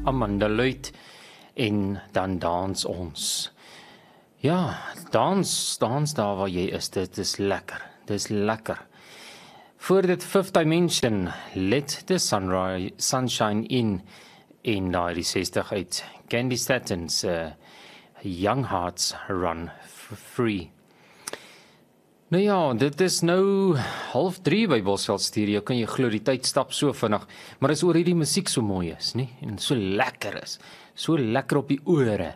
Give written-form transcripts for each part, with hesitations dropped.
Amanda Luit en dan dans ons. Ja, dans daar waar jy is, dit is lekker. Voor dit Fifth Dimension, Let the Sunshine In daai die 60 uit Candy Statton's Young Hearts Run Free. Nou ja, dit is nou 2:30 by Bosveld Studio, kan jy glo die tyd stap so vinnig, maar is oor hierdie musiek so mooi is, nie? En so lekker is, so lekker op die ore.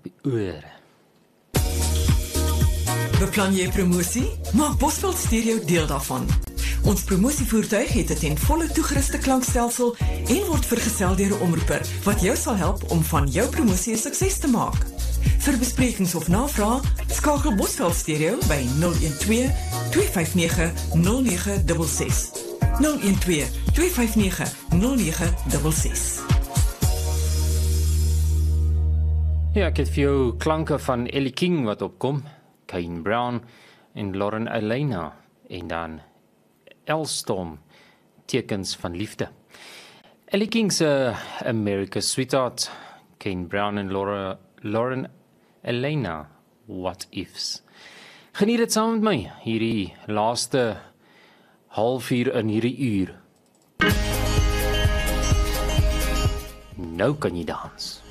Beplan jy promosie? Maak Bosveld Stereo deel daarvan. Ons promosievoertuig het 'n ten volle toegeruste klankstelsel en word vergesel deur 'n omroeper wat jou sal help om van jou promosie 'n sukses te maak. Vir besprekings of navrae, skakel Bosveld Stereo by 012 259 0966. 012 259 0966. Ja, ek het vir jou klanke van Ellie King wat opkom, Kane Brown en Lauren Elena, en dan Elstorm, tekens van liefde. Ellie King's America's Sweetheart, Kane Brown en Lauren Elena, What Ifs. Geniet dit saam met my, hierdie laaste halfuur in hierdie uur. Nou kan jy dans.